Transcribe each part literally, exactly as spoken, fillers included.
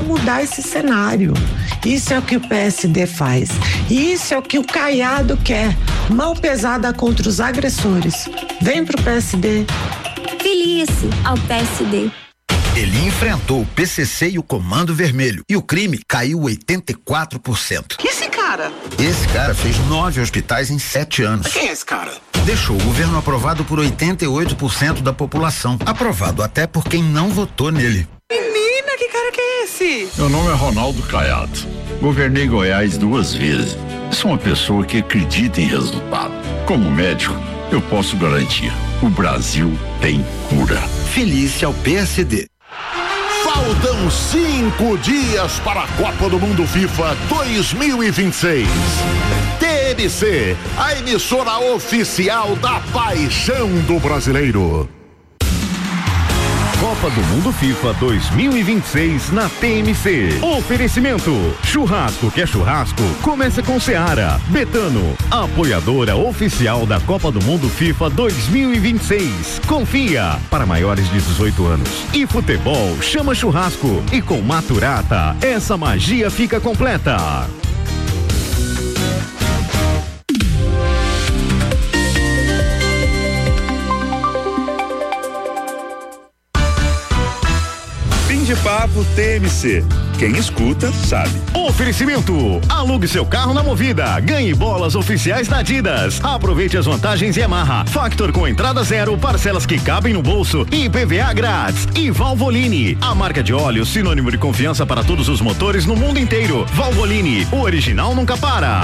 mudar esse cenário. Isso é o que o P S D faz. Isso é o que o Caiado quer. Mão pesada contra os agressores. Vem pro P S D. Filie-se ao P S D. Ele enfrentou o P C C e o Comando Vermelho. E o crime caiu oitenta e quatro por cento. E esse cara? Esse cara fez nove hospitais em sete anos. Quem é esse cara? Deixou o governo aprovado por oitenta e oito por cento da população. Aprovado até por quem não votou nele. Menina, que cara que é esse? Meu nome é Ronaldo Caiado. Governei Goiás duas vezes. Sou uma pessoa que acredita em resultado. Como médico, eu posso garantir: o Brasil tem cura. Filie-se ao P S D. Faltam cinco dias para a Copa do Mundo FIFA dois mil e vinte e seis. T N C, a emissora oficial da paixão do brasileiro. Copa do Mundo FIFA dois mil e vinte e seis na T M C. Oferecimento: churrasco que é churrasco, começa com Seara. Betano, apoiadora oficial da Copa do Mundo FIFA dois mil e vinte e seis. Confia, para maiores de dezoito anos. E futebol chama churrasco. E com Maturata, essa magia fica completa. De papo T M C. Quem escuta, sabe. Oferecimento: alugue seu carro na Movida. Ganhe bolas oficiais da Adidas. Aproveite as vantagens Yamaha. Factor com entrada zero, parcelas que cabem no bolso e I P V A grátis. E Valvoline, a marca de óleo sinônimo de confiança para todos os motores no mundo inteiro. Valvoline, o original nunca para.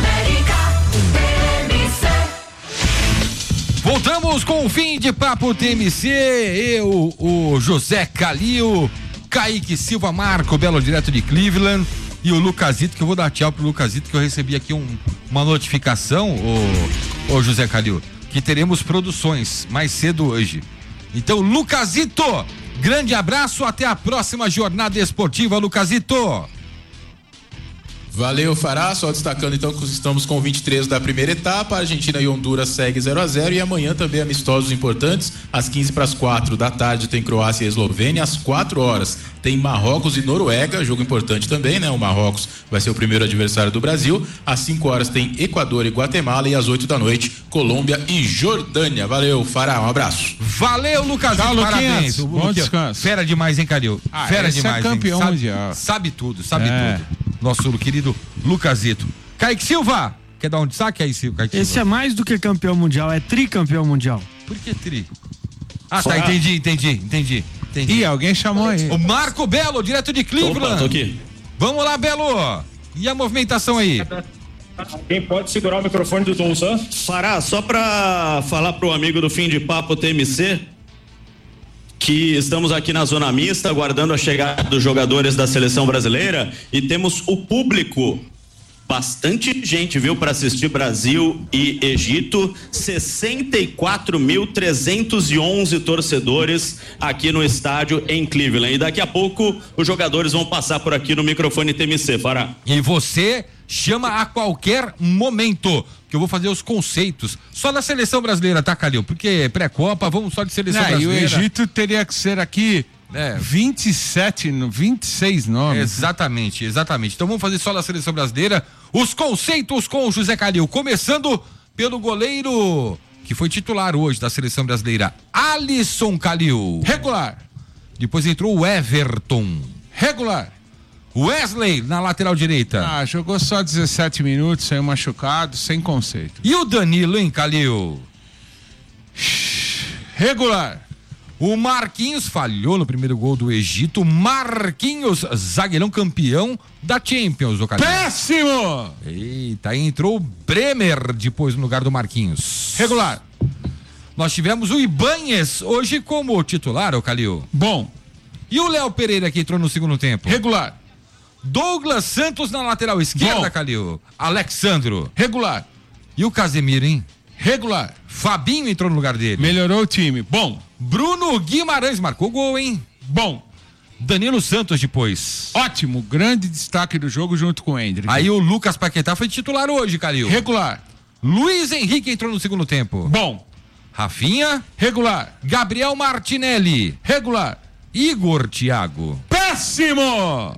Voltamos com o fim de papo T M C. Eu, o José Calil, Kaique Silva, Marco Belo, direto de Cleveland, e o Lucasito, que eu vou dar tchau pro Lucasito, que eu recebi aqui um, uma notificação, o, o José Calil, que teremos produções mais cedo hoje. Então, Lucasito, grande abraço, até a próxima jornada esportiva, Lucasito. Valeu, Fará, só destacando então que estamos com vinte e três da primeira etapa, a Argentina e Honduras segue zero a zero, e amanhã também amistosos importantes, às quinze para as quatro da tarde tem Croácia e Eslovênia, às quatro horas tem Marrocos e Noruega, jogo importante também, né? O Marrocos vai ser o primeiro adversário do Brasil, às cinco horas tem Equador e Guatemala, e às oito da noite Colômbia e Jordânia. Valeu, Fará, um abraço. Valeu, Lucas, parabéns. Bom descanso. Fera demais, hein, Calil? Ah, Fera esse demais, é campeão sabe, mundial. Sabe tudo, sabe É. tudo. Nosso querido Lucasito. Kaique Silva, quer dar um destaque aí, Silva? Kaique Esse Silva. é mais do que campeão mundial, é tricampeão mundial. Por que tri? Ah, tá, entendi, entendi, entendi. entendi. Ih, alguém chamou aí. O Marco Belo, direto de Cleveland. Opa, tô aqui. Vamos lá, Belo. E a movimentação aí? Quem pode segurar o microfone do Tom San? Fará, só pra falar pro amigo do Fim de Papo T M C que estamos aqui na zona mista aguardando a chegada dos jogadores da seleção brasileira e temos o público, bastante gente, viu, para assistir Brasil e Egito, sessenta e quatro mil trezentos e onze torcedores aqui no estádio em Cleveland, e daqui a pouco os jogadores vão passar por aqui no microfone T M C, Fará. E você chama a qualquer momento, que eu vou fazer os conceitos só da seleção brasileira, tá, Calil? Porque pré-copa, vamos só de seleção Não, brasileira. E o Egito teria que ser aqui É. vinte e sete, vinte e seis nomes. Exatamente, exatamente. Então vamos fazer só da seleção brasileira os conceitos com o José Calil, começando pelo goleiro que foi titular hoje da seleção brasileira, Alisson Calil. Regular. Depois entrou o Everton. Regular. Wesley na lateral direita. Ah, jogou só dezessete minutos, saiu machucado, sem conceito. E o Danilo, hein, Calil? Regular. O Marquinhos falhou no primeiro gol do Egito. Marquinhos, zagueirão campeão da Champions, o Calil. Péssimo! Eita, entrou o Bremer depois no lugar do Marquinhos. Regular. Nós tivemos o Ibanez hoje como titular, o Calil. Bom. E o Léo Pereira que entrou no segundo tempo? Regular. Douglas Santos na lateral esquerda, Bom. Calil. Alexandro. Regular. E o Casemiro, hein? Regular. Fabinho entrou no lugar dele. Melhorou o time. Bom. Bruno Guimarães marcou gol, hein? Bom. Danilo Santos depois. Ótimo. Grande destaque do jogo junto com o Hendrick. Aí o Lucas Paquetá foi titular hoje, Calil. Regular. Luiz Henrique entrou no segundo tempo. Bom. Rafinha. Regular. Gabriel Martinelli. Regular. Igor Thiago. Péssimo!